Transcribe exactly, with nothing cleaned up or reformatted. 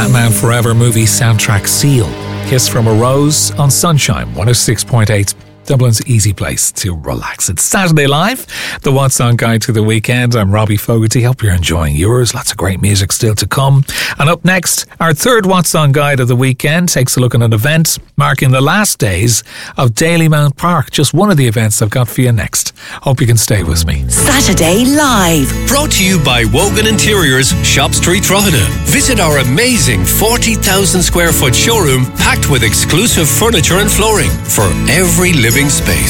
Batman Forever movie soundtrack Seal. Kiss from a Rose on Sunshine one oh six point eight. Dublin's easy place to relax. It's Saturday Live, the What's On Guide to the Weekend. I'm Robbie Fogarty. Hope you're enjoying yours. Lots of great music still to come. And up next, our third What's On Guide of the Weekend takes a look at an event marking the last days of Dalymount Park. Just one of the events I've got for you next. Hope you can stay with me. Saturday Live. Brought to you by Wogan Interiors, Shop Street, Drogheda. Visit our amazing forty thousand square foot showroom packed with exclusive furniture and flooring for every living space.